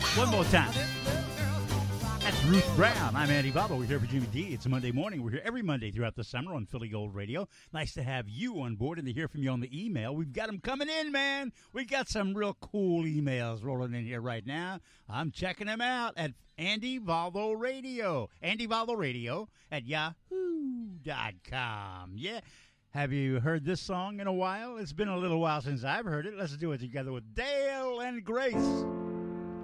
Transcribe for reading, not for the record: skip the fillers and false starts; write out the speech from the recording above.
One more time. That's Ruth Brown. I'm Andy Valvo. We're here for Jimmy D. It's a Monday morning. We're here every Monday throughout the summer on Philly Gold Radio. Nice to have you on board and to hear from you on the email. We've got them coming in, man. We got some real cool emails rolling in here right now. I'm checking them out at Andy Valvo Radio. Andy Valvo Radio at yahoo.com. Yeah. Have you heard this song in a while? It's been a little while since I've heard it. Let's do it together with Dale and Grace.